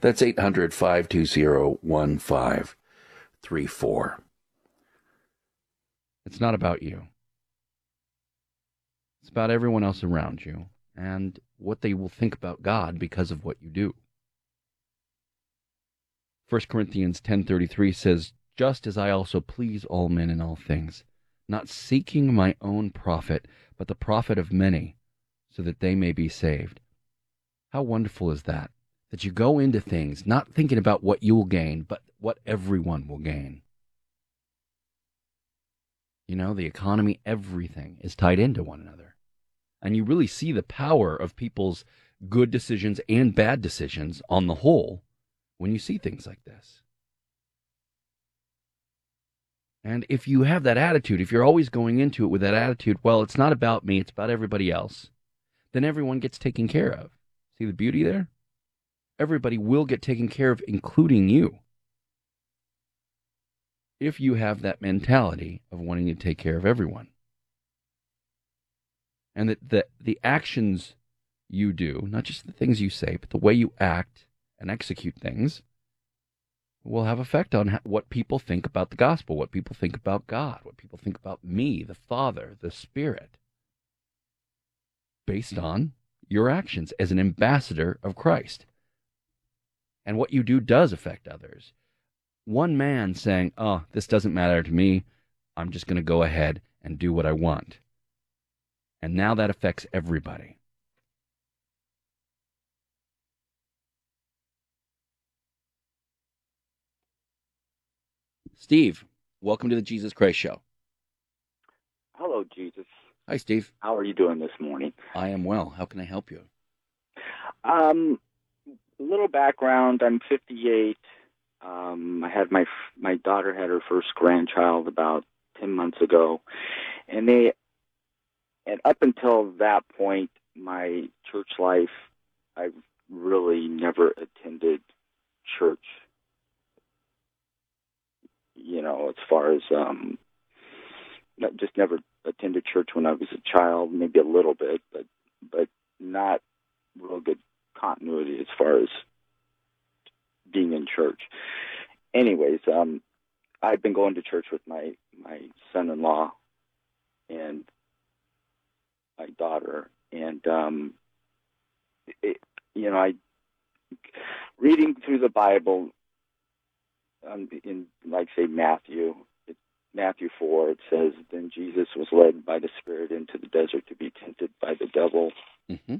That's 800-520-1534. It's not about you. It's about everyone else around you and what they will think about God because of what you do. 1 Corinthians 10:33 says, "Just as I also please all men in all things, not seeking my own profit, but the profit of many, so that they may be saved." How wonderful is that? That you go into things not thinking about what you will gain, but what everyone will gain. You know, the economy, everything is tied into one another. And you really see the power of people's good decisions and bad decisions on the whole when you see things like this. And if you have that attitude, if you're always going into it with that attitude, well, it's not about me, it's about everybody else, then everyone gets taken care of. See the beauty there? Everybody will get taken care of, including you, if you have that mentality of wanting to take care of everyone. And that the actions you do, not just the things you say, but the way you act and execute things, will have effect on what people think about the gospel, what people think about God, what people think about me, the Father, the Spirit, based on your actions as an ambassador of Christ. And what you do does affect others. One man saying, "Oh, this doesn't matter to me, I'm just going to go ahead and do what I want." And now that affects everybody. Steve, welcome to the Jesus Christ Show. Hello, Jesus. Hi, Steve. How are you doing this morning? I am well. How can I help you? A little background. I'm 58. I had my daughter had her first grandchild about 10 months ago, and up until that point, my church life, I've really never attended church. You know, as far as just never attended church when I was a child, maybe a little bit, but not real good continuity as far as being in church. Anyways, I've been going to church with my son-in-law and my daughter, and I reading through the Bible in, like, say, Matthew 4, it says, "Then Jesus was led by the Spirit into the desert to be tempted by the devil." Mm-hmm.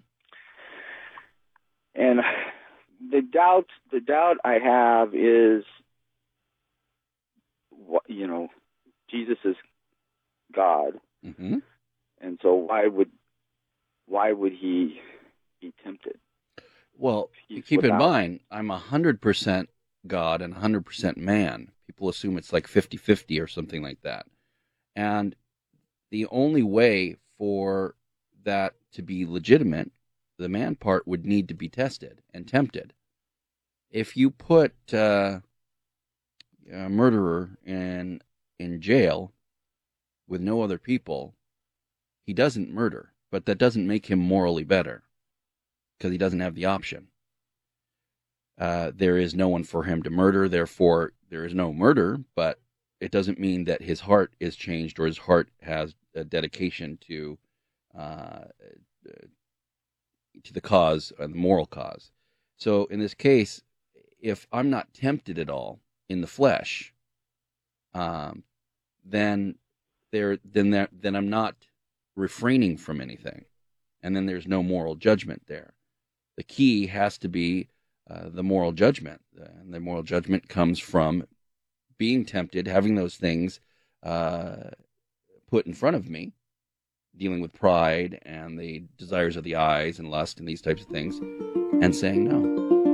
And the doubt I have is, Jesus is God, Mm-hmm. and so why would he be tempted? Well, keep in mind, I'm 100% God and 100% man. People assume it's like 50-50 or something like that. And the only way for that to be legitimate, the man part would need to be tested and tempted. If you put a murderer in jail with no other people, he doesn't murder, but that doesn't make him morally better because he doesn't have the option. There is no one for him to murder, therefore there is no murder, but it doesn't mean that his heart is changed or his heart has a dedication to the cause, the moral cause. So in this case, if I'm not tempted at all in the flesh, then I'm not refraining from anything, and then there's no moral judgment there. The key has to be the moral judgment, and the moral judgment comes from being tempted, having those things put in front of me, dealing with pride and the desires of the eyes and lust and these types of things, and saying no.